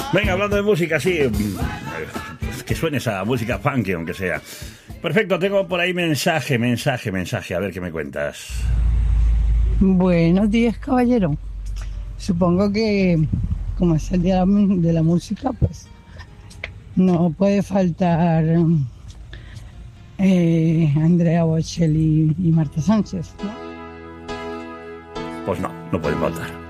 Venga, hablando de música, sí, que suene esa música funky, aunque sea. Perfecto, tengo por ahí mensaje, a ver qué me cuentas. Buenos días, caballero. Supongo que, como es el día de la música, pues no puede faltar Andrea Bocelli y Marta Sánchez, ¿no? Pues no puede faltar.